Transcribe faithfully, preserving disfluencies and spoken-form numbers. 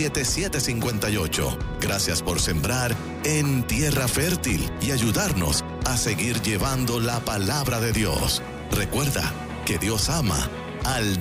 siete siete cinco ocho. Gracias por sembrar en tierra fértil y ayudarnos a seguir llevando la palabra de Dios. Recuerda que Dios ama al